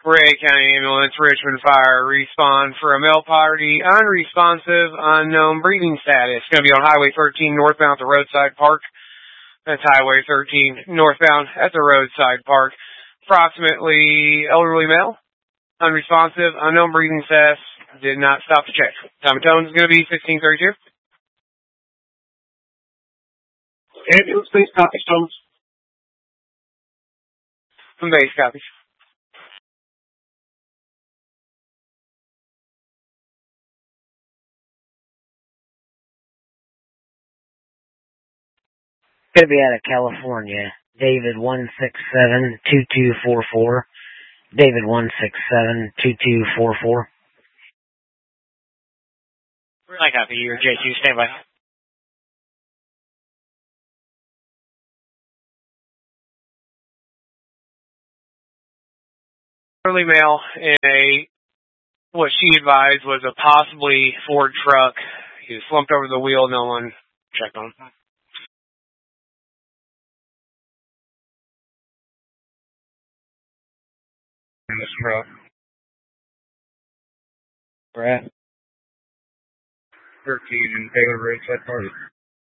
Ray County Ambulance, Richmond Fire, respond for a male party, unresponsive, unknown breathing status. It's going to be on Highway 13 northbound at the roadside park. That's Highway 13 northbound at the roadside park. Approximately elderly male, unresponsive, unknown breathing status, did not stop to check. Time of tone is going to be 1632. Ambulance, please, copy, Stones. From base copies. Going to be out of California. David 167-2244. David 167-2244. I copy. You're J2. Stand by. Elderly male in what she advised was a possibly Ford truck. He was slumped over the wheel. No one checked on him. In this truck. Brad. 13 in Taylor Roadside Party.